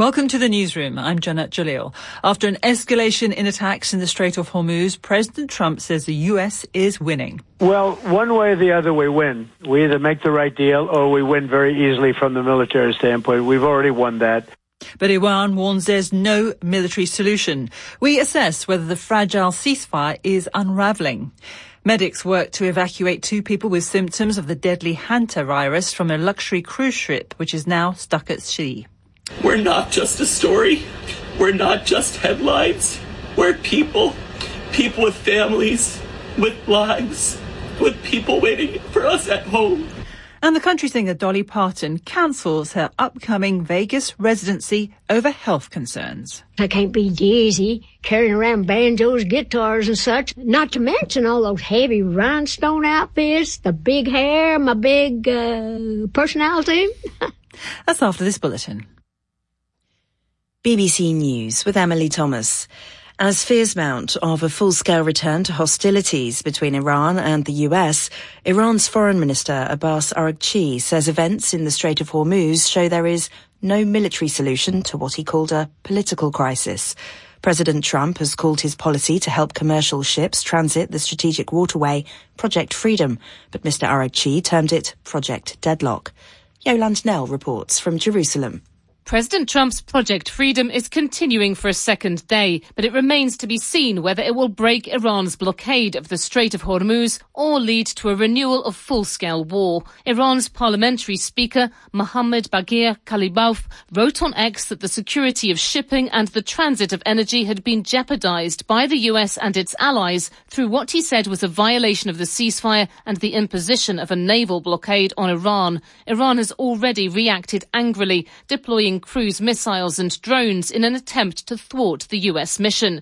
Welcome to the newsroom. I'm Janet Jalil. After an escalation in attacks in the Strait of Hormuz, President Trump says the U.S. is winning. Well, one way or the other we win. We either make the right deal or we win very easily from the military standpoint. We've already won that. But Iran warns there's no military solution. We assess whether the fragile ceasefire is unraveling. Medics work to evacuate 2 people with symptoms of the deadly hantavirus from a luxury cruise ship, which is now stuck at sea. We're not just a story. We're not just headlines. We're people. People with families, with lives, with people waiting for us at home. And the country singer Dolly Parton cancels her upcoming Vegas residency over health concerns. I can't be dizzy carrying around banjos, guitars and such, not to mention all those heavy rhinestone outfits, the big hair, my big personality. That's after this bulletin. BBC News with Emily Thomas. As fears mount of a full-scale return to hostilities between Iran and the US, Iran's Foreign Minister Abbas Araghchi says events in the Strait of Hormuz show there is no military solution to what he called a political crisis. President Trump has called his policy to help commercial ships transit the strategic waterway Project Freedom, but Mr Araghchi termed it Project Deadlock. Yolande Knell reports from Jerusalem. President Trump's Project Freedom is continuing for a second day, but it remains to be seen whether it will break Iran's blockade of the Strait of Hormuz or lead to a renewal of full-scale war. Iran's parliamentary speaker, Mohammad Bagher Kalibouf, wrote on X that the security of shipping and the transit of energy had been jeopardized by the US and its allies through what he said was a violation of the ceasefire and the imposition of a naval blockade on Iran. Iran has already reacted angrily, deploying cruise missiles and drones in an attempt to thwart the US mission.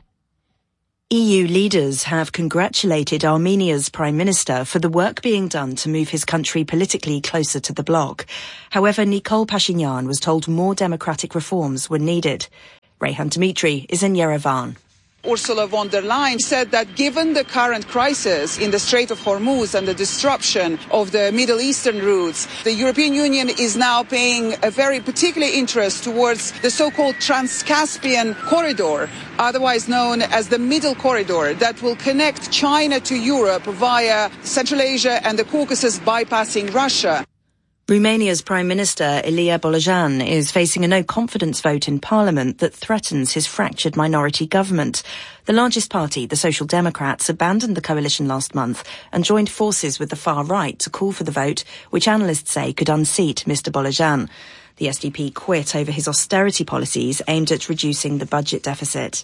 EU leaders have congratulated Armenia's Prime Minister for the work being done to move his country politically closer to the bloc. However, Nikol Pashinyan was told more democratic reforms were needed. Rayhan Dmitry is in Yerevan. Ursula von der Leyen said that given the current crisis in the Strait of Hormuz and the disruption of the Middle Eastern routes, the European Union is now paying a very particular interest towards the so-called Trans-Caspian corridor, otherwise known as the Middle Corridor, that will connect China to Europe via Central Asia and the Caucasus, bypassing Russia. Romania's Prime Minister Ilie Bolojan is facing a no-confidence vote in Parliament that threatens his fractured minority government. The largest party, the Social Democrats, abandoned the coalition last month and joined forces with the far right to call for the vote, which analysts say could unseat Mr Bolojan. The SDP quit over his austerity policies aimed at reducing the budget deficit.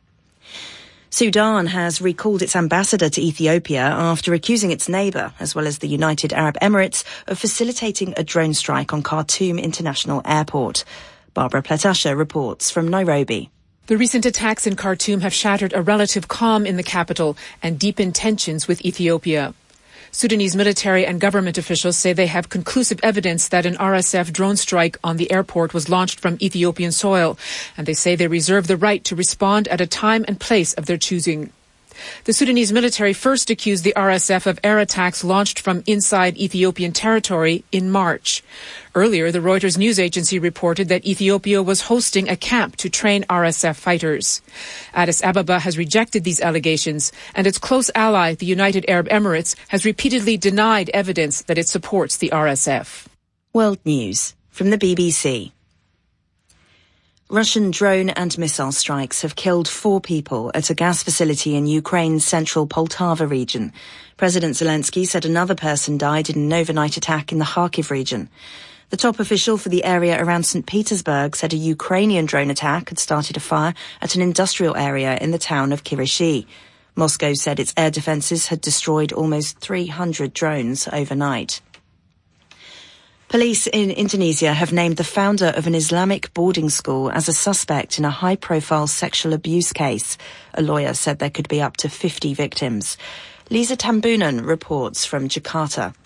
Sudan has recalled its ambassador to Ethiopia after accusing its neighbour, as well as the United Arab Emirates, of facilitating a drone strike on Khartoum International Airport. Barbara Pletasha reports from Nairobi. The recent attacks in Khartoum have shattered a relative calm in the capital and deepened tensions with Ethiopia. Sudanese military and government officials say they have conclusive evidence that an RSF drone strike on the airport was launched from Ethiopian soil, and they say they reserve the right to respond at a time and place of their choosing. The Sudanese military first accused the RSF of air attacks launched from inside Ethiopian territory in March. Earlier, the Reuters news agency reported that Ethiopia was hosting a camp to train RSF fighters. Addis Ababa has rejected these allegations, and its close ally, the United Arab Emirates, has repeatedly denied evidence that it supports the RSF. World News from the BBC. Russian drone and missile strikes have killed 4 people at a gas facility in Ukraine's central Poltava region. President Zelensky said another person died in an overnight attack in the Kharkiv region. The top official for the area around St. Petersburg said a Ukrainian drone attack had started a fire at an industrial area in the town of Kirishi. Moscow said its air defences had destroyed almost 300 drones overnight. Police in Indonesia have named the founder of an Islamic boarding school as a suspect in a high-profile sexual abuse case. A lawyer said there could be up to 50 victims. Lisa Tambunan reports from Jakarta.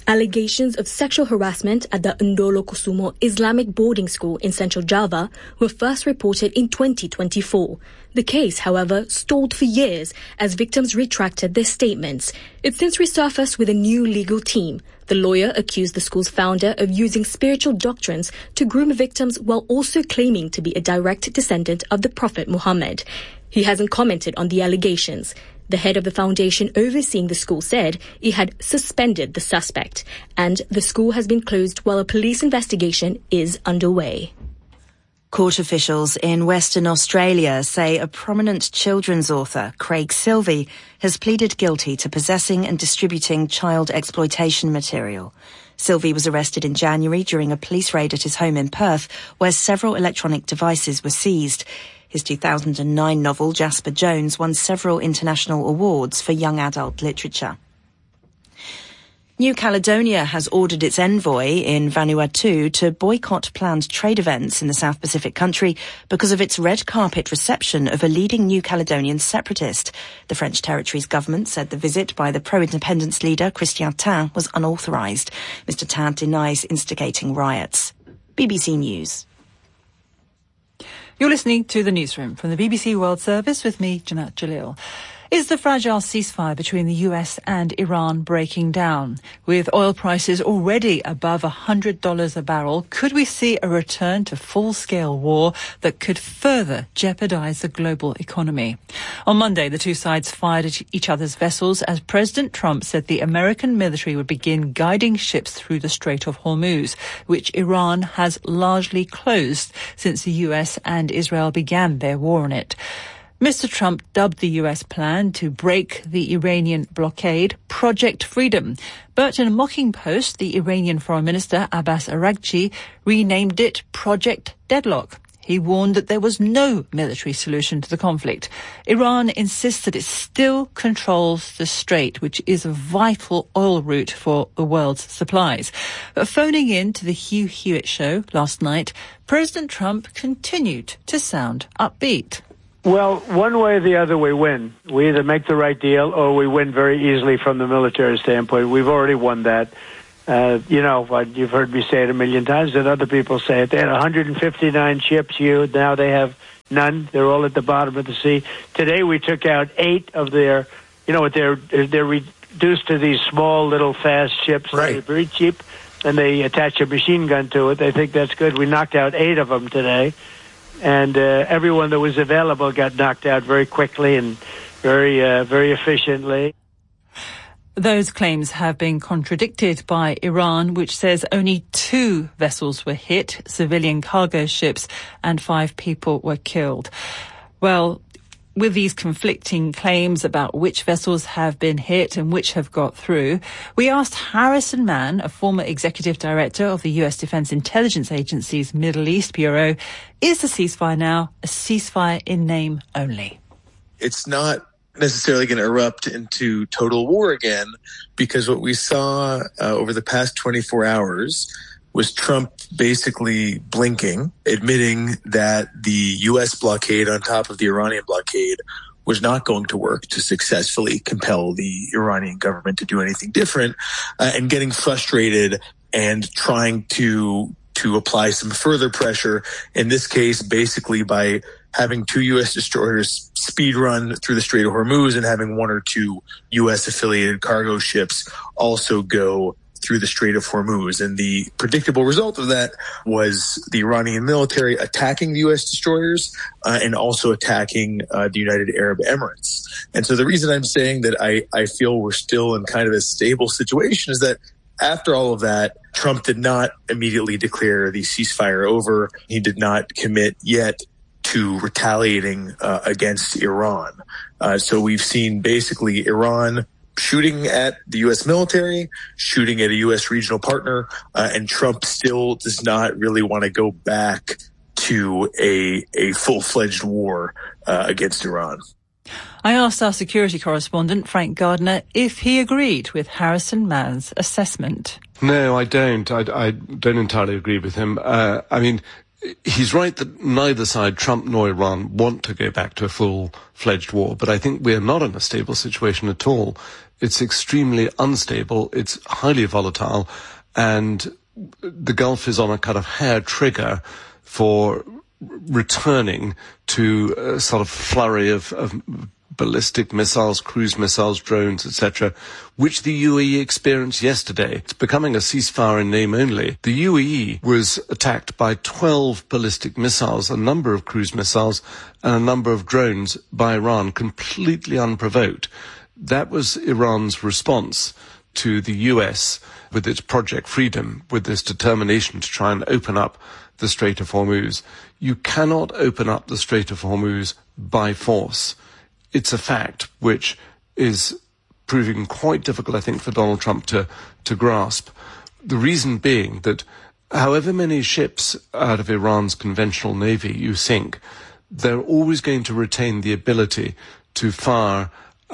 Allegations of sexual harassment at the Ndolo Kusumo Islamic boarding school in central Java were first reported in 2024. The case, however, stalled for years as victims retracted their statements. It since resurfaced with a new legal team. The lawyer accused the school's founder of using spiritual doctrines to groom victims while also claiming to be a direct descendant of the Prophet Muhammad. He hasn't commented on the allegations. The head of the foundation overseeing the school said he had suspended the suspect, and the school has been closed while a police investigation is underway. Court officials in Western Australia say a prominent children's author, Craig Silvey, has pleaded guilty to possessing and distributing child exploitation material. Silvey was arrested in January during a police raid at his home in Perth, where several electronic devices were seized. His 2009 novel, Jasper Jones, won several international awards for young adult literature. New Caledonia has ordered its envoy in Vanuatu to boycott planned trade events in the South Pacific country because of its red carpet reception of a leading New Caledonian separatist. The French territory's government said the visit by the pro-independence leader Christian Tin was unauthorised. Mr. Tin denies instigating riots. BBC News. You're listening to The Newsroom from the BBC World Service with me, Janat Jalil. Is the fragile ceasefire between the US and Iran breaking down? With oil prices already above $100 a barrel, could we see a return to full-scale war that could further jeopardize the global economy? On Monday, the two sides fired at each other's vessels as President Trump said the American military would begin guiding ships through the Strait of Hormuz, which Iran has largely closed since the US and Israel began their war on it. Mr. Trump dubbed the US plan to break the Iranian blockade Project Freedom. But in a mocking post, the Iranian Foreign Minister Abbas Araghchi renamed it Project Deadlock. He warned that there was no military solution to the conflict. Iran insists that it still controls the strait, which is a vital oil route for the world's supplies. But phoning in to the Hugh Hewitt show last night, President Trump continued to sound upbeat. Well, one way or the other we win. We either make the right deal or we win very easily from the military standpoint. We've already won that. You've heard me say it a million times, and other people say it. They had 159 ships, now they have none. They're all at the bottom of the sea. Today we took out 8 of their, they're reduced to these small little fast ships. Right. They're very cheap, and they attach a machine gun to it. They think that's good. We knocked out 8 of them today. And everyone that was available got knocked out very quickly and very efficiently. Those claims have been contradicted by Iran, which says only 2 vessels were hit, civilian cargo ships, and 5 people were killed. Well, with these conflicting claims about which vessels have been hit and which have got through, we asked Harrison Mann, a former executive director of the US Defense Intelligence Agency's Middle East Bureau, is the ceasefire now a ceasefire in name only? It's not necessarily going to erupt into total war again, because what we saw over the past 24 hours was Trump basically blinking, admitting that the U.S. blockade on top of the Iranian blockade was not going to work to successfully compel the Iranian government to do anything different, and getting frustrated and trying to apply some further pressure, in this case basically by having 2 U.S. destroyers speed run through the Strait of Hormuz and having 1 or 2 U.S. affiliated cargo ships also go through the Strait of Hormuz. And the predictable result of that was the Iranian military attacking the U.S. destroyers and also attacking the United Arab Emirates. And so the reason I'm saying that I feel we're still in kind of a stable situation is that after all of that, Trump did not immediately declare the ceasefire over. He did not commit yet to retaliating against Iran. So we've seen basically Iran shooting at the U.S. military, shooting at a U.S. regional partner, and Trump still does not really want to go back to a full-fledged war against Iran. I asked our security correspondent, Frank Gardner, if he agreed with Harrison Mann's assessment. No, I don't. I don't entirely agree with him. he's right that neither side, Trump nor Iran, want to go back to a full-fledged war, but I think we're not in a stable situation at all. It's extremely unstable, it's highly volatile, and the Gulf is on a kind of hair trigger for returning to a sort of flurry of ballistic missiles, cruise missiles, drones, etc., which the UAE experienced yesterday. It's becoming a ceasefire in name only. The UAE was attacked by 12 ballistic missiles, a number of cruise missiles, and a number of drones by Iran, completely unprovoked. That was Iran's response to the US with its Project Freedom, with this determination to try and open up the Strait of Hormuz. You cannot open up the Strait of Hormuz by force. It's a fact which is proving quite difficult, I think, for Donald Trump to grasp. The reason being that however many ships out of Iran's conventional navy you sink, they're always going to retain the ability to fire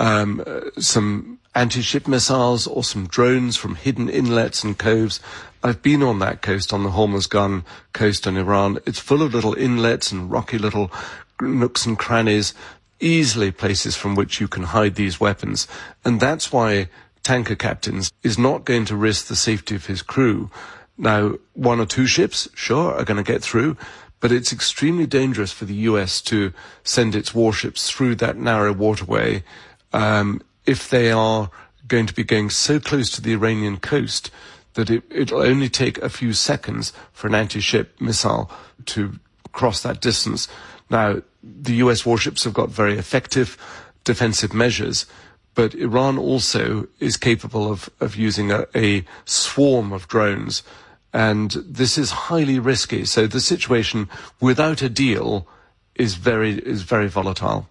some anti-ship missiles or some drones from hidden inlets and coves. I've been on that coast, on the Hormuzgan coast in Iran. It's full of little inlets and rocky little nooks and crannies, easily places from which you can hide these weapons. And that's why tanker captains is not going to risk the safety of his crew. Now, one or two ships, sure, are going to get through, but it's extremely dangerous for the US to send its warships through that narrow waterway if they are going to be going so close to the Iranian coast that it'll only take a few seconds for an anti-ship missile to cross that distance. Now, the US warships have got very effective defensive measures, but Iran also is capable of using a swarm of drones, and this is highly risky. So the situation without a deal is very volatile.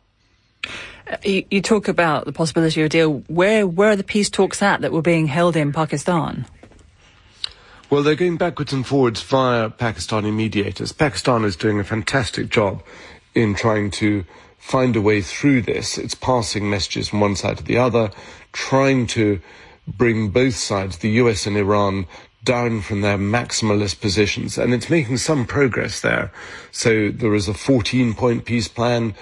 You talk about the possibility of a deal. Where are the peace talks at that were being held in Pakistan? Well, they're going backwards and forwards via Pakistani mediators. Pakistan is doing a fantastic job in trying to find a way through this. It's passing messages from one side to the other, trying to bring both sides, the US and Iran, down from their maximalist positions, and it's making some progress there. So there is a 14-point peace plan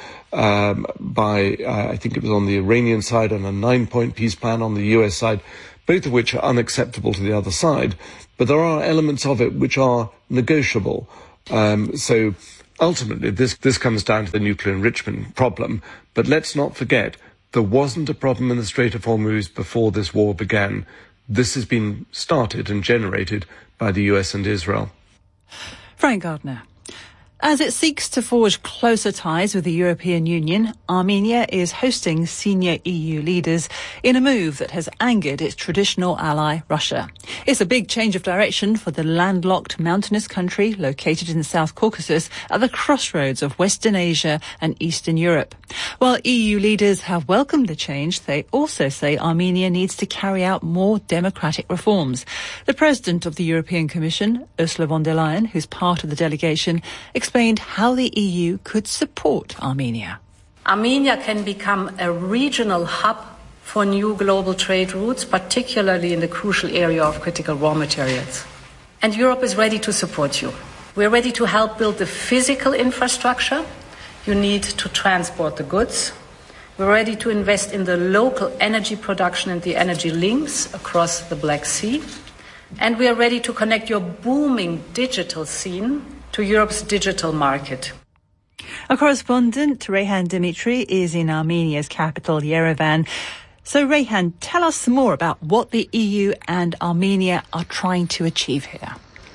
I think it was on the Iranian side, and a 9-point peace plan on the US side, both of which are unacceptable to the other side, but there are elements of it which are negotiable. So ultimately, this comes down to the nuclear enrichment problem, but let's not forget, there wasn't a problem in the Strait of Hormuz before this war began. This has been started and generated by the US and Israel. Frank Gardner. As it seeks to forge closer ties with the European Union, Armenia is hosting senior EU leaders in a move that has angered its traditional ally, Russia. It's a big change of direction for the landlocked mountainous country located in the South Caucasus at the crossroads of Western Asia and Eastern Europe. While EU leaders have welcomed the change, they also say Armenia needs to carry out more democratic reforms. The President of the European Commission, Ursula von der Leyen, who's part of the delegation, explained how the EU could support Armenia. Armenia can become a regional hub for new global trade routes, particularly in the crucial area of critical raw materials. And Europe is ready to support you. We're ready to help build the physical infrastructure you need to transport the goods. We're ready to invest in the local energy production and the energy links across the Black Sea. And we are ready to connect your booming digital scene to Europe's digital market. Our correspondent, Rayhan Dimitri, is in Armenia's capital, Yerevan. So, Rayhan, tell us some more about what the EU and Armenia are trying to achieve here.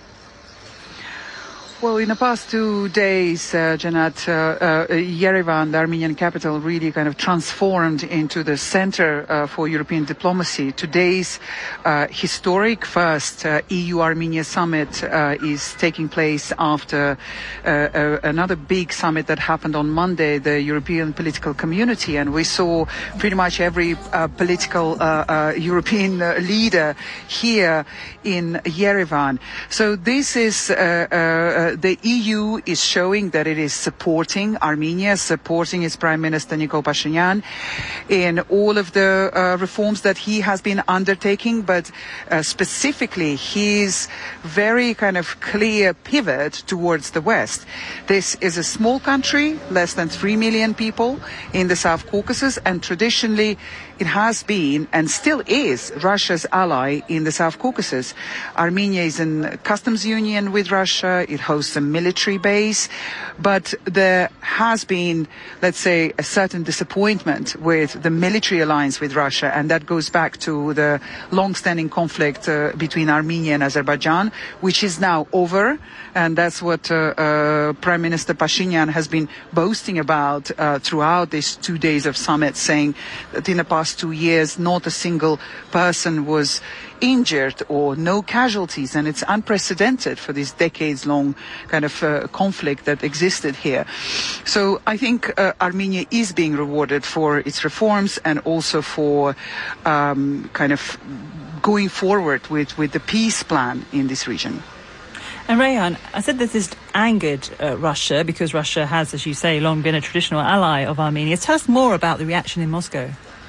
Well, in the past 2 days, Janat, Yerevan, the Armenian capital, really kind of transformed into the center for European diplomacy. Today's historic first EU-Armenia summit is taking place after another big summit that happened on Monday, the European Political Community, and we saw pretty much every political European leader here in Yerevan. So this is the EU is showing that it is supporting Armenia, supporting its Prime Minister Nikol Pashinyan in all of the reforms that he has been undertaking, but specifically his very kind of clear pivot towards the West. This is a small country, less than 3 million people in the South Caucasus, and traditionally it has been and still is Russia's ally in the South Caucasus. Armenia is in customs union with Russia. It hosts a military base. But there has been, let's say, a certain disappointment with the military alliance with Russia, and that goes back to the long-standing conflict between Armenia and Azerbaijan, which is now over. And that's what Prime Minister Pashinyan has been boasting about throughout these 2 days of summit, saying that in the past 2 years, not a single person was injured or no casualties, and it's unprecedented for this decades-long kind of conflict that existed here. So I think Armenia is being rewarded for its reforms and also for kind of going forward with the peace plan in this region. And Rayhan, I said that this angered Russia because Russia has, as you say, long been a traditional ally of Armenia. Tell us more about the reaction in Moscow.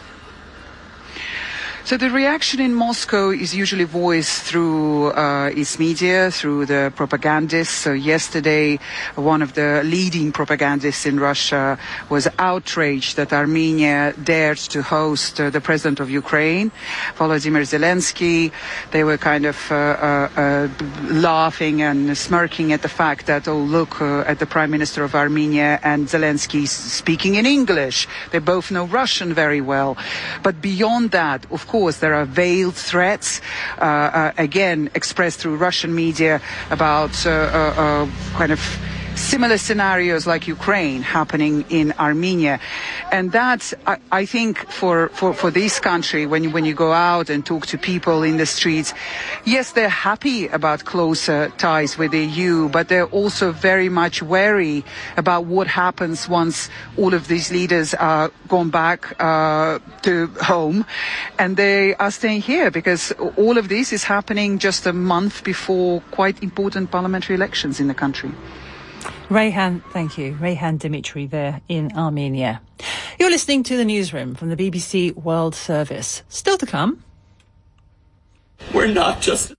So the reaction in Moscow is usually voiced through its media, through the propagandists. So yesterday, one of the leading propagandists in Russia was outraged that Armenia dared to host the president of Ukraine, Volodymyr Zelensky. They were kind of laughing and smirking at the fact that, oh, look at the prime minister of Armenia and Zelensky speaking in English. They both know Russian very well. But beyond that, of course, there are veiled threats, again expressed through Russian media about kind of similar scenarios like Ukraine happening in Armenia. And that, I think, for this country, when you go out and talk to people in the streets, yes, they're happy about closer ties with the EU, but they're also very much wary about what happens once all of these leaders are gone back to home, and they are staying here because all of this is happening just a month before quite important parliamentary elections in the country. Rayhan, thank you. Rayhan Dimitri there in Armenia. You're listening to the Newsroom from the BBC World Service. Still to come. We're not just...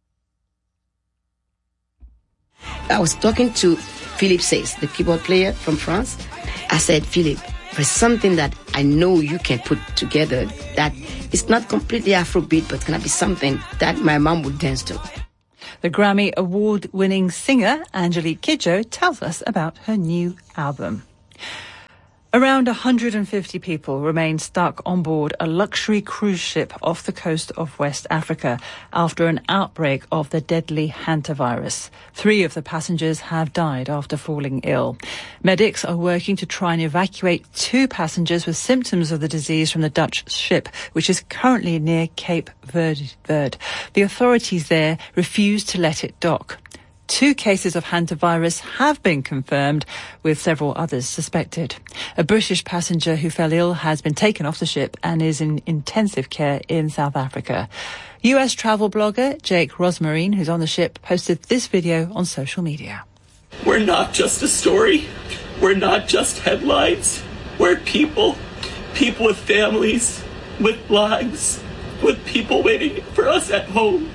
I was talking to Philippe Says, the keyboard player from France. I said, Philippe, there's something that I know you can put together that is not completely Afrobeat, but it's going to be something that my mom would dance to. The Grammy Award-winning singer Angelique Kidjo tells us about her new album. Around 150 people remain stuck on board a luxury cruise ship off the coast of West Africa after an outbreak of the deadly hantavirus. 3 of the passengers have died after falling ill. Medics are working to try and evacuate 2 passengers with symptoms of the disease from the Dutch ship, which is currently near Cape Verde. The authorities there refuse to let it dock. 2 cases of hantavirus have been confirmed, with several others suspected. A British passenger who fell ill has been taken off the ship and is in intensive care in South Africa. US travel blogger Jake Rosmarine, who's on the ship, posted this video on social media. We're not just a story. We're not just headlines. We're people with families, with lives, with people waiting for us at home.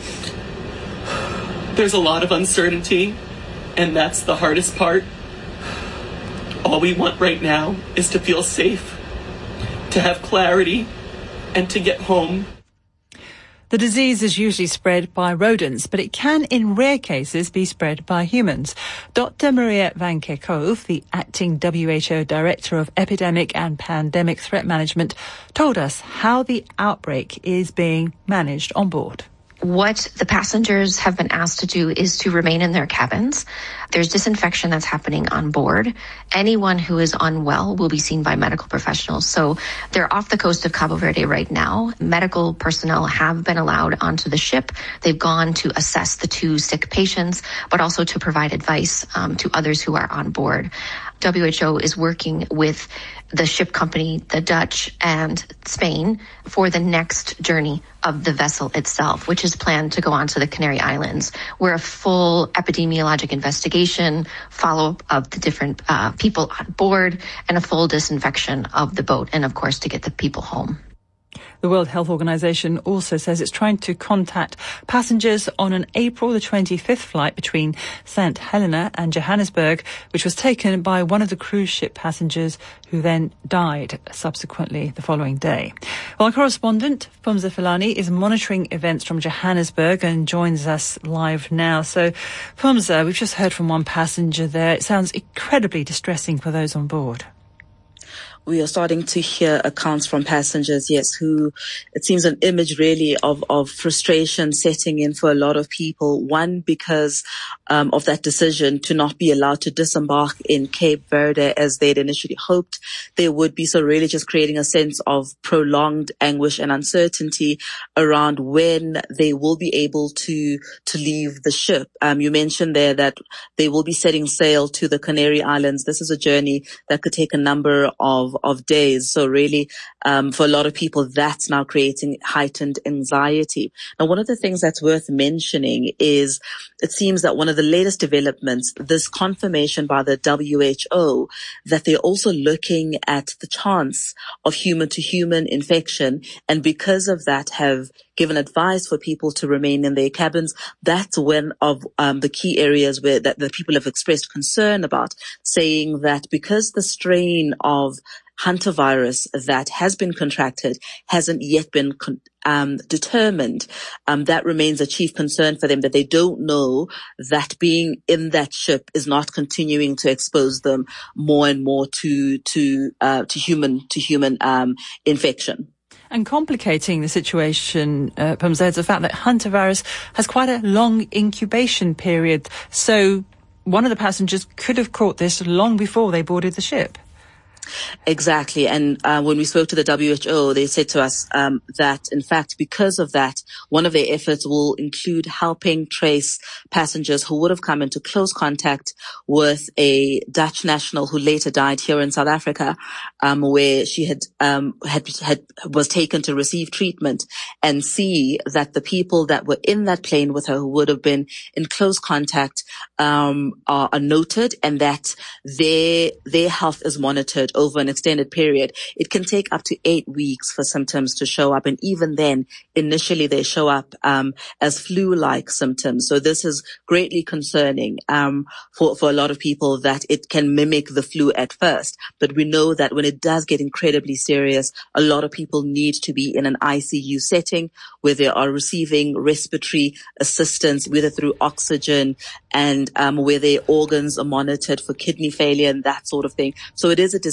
There's a lot of uncertainty, and that's the hardest part. All we want right now is to feel safe, to have clarity, and to get home. The disease is usually spread by rodents, but it can, in rare cases, be spread by humans. Dr. Maria van Kerkhove, the acting WHO Director of Epidemic and Pandemic Threat Management, told us how the outbreak is being managed on board. What the passengers have been asked to do is to remain in their cabins. There's disinfection that's happening on board. Anyone who is unwell will be seen by medical professionals. So they're off the coast of Cabo Verde right now. Medical personnel have been allowed onto the ship. They've gone to assess the 2 sick patients, but also to provide advice to others who are on board. WHO is working with the ship company, the Dutch and Spain, for the next journey of the vessel itself, which is planned to go on to the Canary Islands, where a full epidemiologic investigation, follow-up of the different people on board, and a full disinfection of the boat, and of course to get the people home. The World Health Organization also says it's trying to contact passengers on an April the 25th flight between St. Helena and Johannesburg, which was taken by one of the cruise ship passengers who then died subsequently the following day. Well, our correspondent, Phumza Filani, is monitoring events from Johannesburg and joins us live now. So, Phumza, we've just heard from one passenger there. It sounds incredibly distressing for those on board. We are starting to hear accounts from passengers, yes, who it seems an image really of frustration setting in for a lot of people. One, because of that decision to not be allowed to disembark in Cape Verde as they'd initially hoped they would be. So really just creating a sense of prolonged anguish and uncertainty around when they will be able to leave the ship. You mentioned there that they will be setting sail to the Canary Islands. This is a journey that could take a number of days. So really, for a lot of people, that's now creating heightened anxiety. Now, one of the things that's worth mentioning is it seems that one of the latest developments, this confirmation by the WHO that they're also looking at the chance of human-to-human infection, and because of that have given advice for people to remain in their cabins. That's one of the key areas where that the people have expressed concern about, saying that because the strain of hantavirus that has been contracted hasn't yet been determined, that remains a chief concern for them, that they don't know that being in that ship is not continuing to expose them more and more to human infection. And complicating the situation, Phumza, is the fact that hantavirus has quite a long incubation period. So one of the passengers could have caught this long before they boarded the ship. Exactly. And when we spoke to the WHO, they said to us that, in fact, because of that, one of their efforts will include helping trace passengers who would have come into close contact with a Dutch national who later died here in South Africa, where she was taken to receive treatment, and see that the people that were in that plane with her who would have been in close contact are noted, and that their health is monitored over an extended period. It can take up to 8 weeks for symptoms to show up. And even then, initially they show up as flu-like symptoms. So this is greatly concerning for a lot of people, that it can mimic the flu at first. But we know that when it does get incredibly serious, a lot of people need to be in an ICU setting where they are receiving respiratory assistance, whether through oxygen, and where their organs are monitored for kidney failure and that sort of thing. So it is a